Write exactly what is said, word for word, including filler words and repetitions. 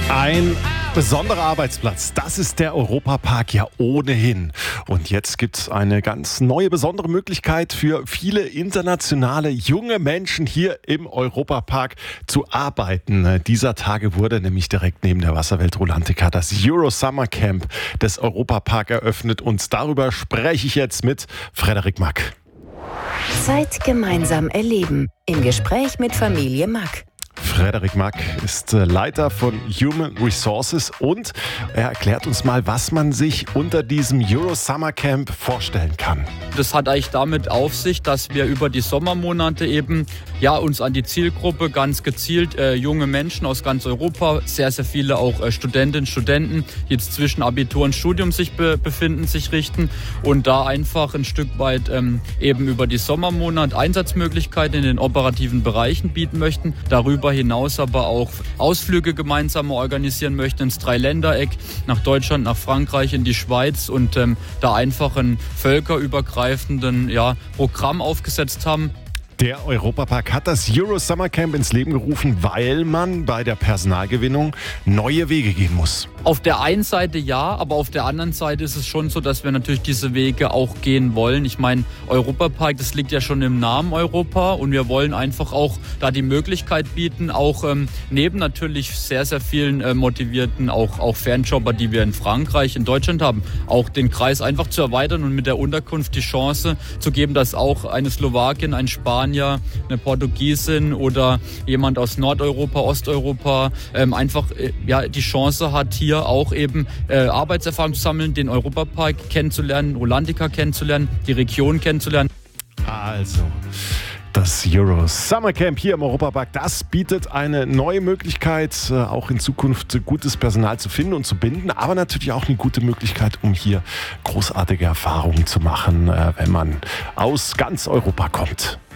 Ein besonderer Arbeitsplatz, das ist der Europapark ja ohnehin. Und jetzt gibt es eine ganz neue, besondere Möglichkeit für viele internationale junge Menschen hier im Europapark zu arbeiten. Dieser Tage wurde nämlich direkt neben der Wasserwelt Rulantica das Euro Summer Camp des Europapark eröffnet. Und darüber spreche ich jetzt mit Frederik Mack. Zeit gemeinsam erleben. Im Gespräch mit Familie Mack. Frederik Mack ist Leiter von Human Resources und er erklärt uns mal, was man sich unter diesem Euro Summer Camp vorstellen kann. Das hat eigentlich damit auf sich, dass wir über die Sommermonate eben ja, uns an die Zielgruppe ganz gezielt äh, junge Menschen aus ganz Europa, sehr, sehr viele auch äh, Studentinnen, Studenten, die jetzt zwischen Abitur und Studium sich be- befinden, sich richten und da einfach ein Stück weit ähm, eben über die Sommermonate Einsatzmöglichkeiten in den operativen Bereichen bieten möchten. Darüber hinaus aber auch Ausflüge gemeinsam organisieren möchten ins Dreiländereck, nach Deutschland, nach Frankreich, in die Schweiz und ähm, da einfach ein völkerübergreifenden ja, Programm aufgesetzt haben. Der Europapark hat das Euro Summer Camp ins Leben gerufen, weil man bei der Personalgewinnung neue Wege gehen muss. Auf der einen Seite ja, aber auf der anderen Seite ist es schon so, dass wir natürlich diese Wege auch gehen wollen. Ich meine, Europapark, das liegt ja schon im Namen Europa und wir wollen einfach auch da die Möglichkeit bieten, auch ähm, neben natürlich sehr, sehr vielen äh, motivierten, auch, auch Fernjobber, die wir in Frankreich, in Deutschland haben, auch den Kreis einfach zu erweitern und mit der Unterkunft die Chance zu geben, dass auch eine Slowakin, ein Spanier, eine Portugiesin oder jemand aus Nordeuropa, Osteuropa ähm, einfach äh, ja, die Chance hat, hier auch eben äh, Arbeitserfahrung zu sammeln, den Europapark kennenzulernen, Rulantica kennenzulernen, die Region kennenzulernen. Also, das Euro Summer Camp hier im Europapark, das bietet eine neue Möglichkeit, auch in Zukunft gutes Personal zu finden und zu binden, aber natürlich auch eine gute Möglichkeit, um hier großartige Erfahrungen zu machen, wenn man aus ganz Europa kommt.